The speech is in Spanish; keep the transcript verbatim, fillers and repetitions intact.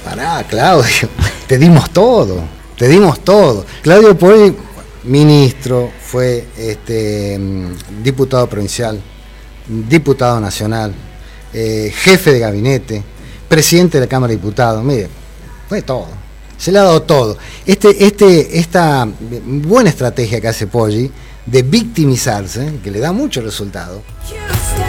Pará, Claudio, te dimos todo, te dimos todo. Claudio Poggi, ministro, fue este, diputado provincial, diputado nacional, eh, jefe de gabinete, presidente de la Cámara de Diputados, mire, fue todo, se le ha dado todo. Este, este, esta buena estrategia que hace Poggi de victimizarse, que le da mucho resultado.